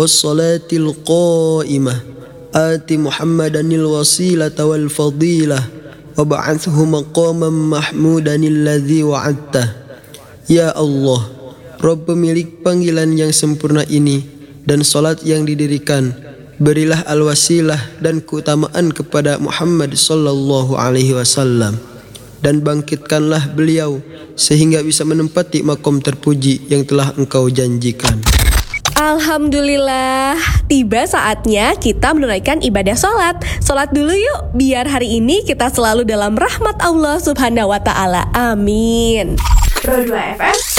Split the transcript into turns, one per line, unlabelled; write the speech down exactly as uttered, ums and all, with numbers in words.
Wassalatil qa'imah ati Muhammadanil wasilata wal fadilah wab'athhu maqaman mahmudanil ladzi wa'adtah. Ya Allah, Rabb pemilik panggilan yang sempurna ini dan salat yang didirikan, berilah al-wasilah dan keutamaan kepada Muhammad sallallahu alaihi wasallam, dan bangkitkanlah beliau sehingga bisa menempati makom terpuji yang telah Engkau janjikan.
Alhamdulillah, tiba saatnya kita menunaikan ibadah sholat. Sholat dulu yuk, biar hari ini kita selalu dalam rahmat Allah subhanahu wa ta'ala. Amin.
Pro dua F M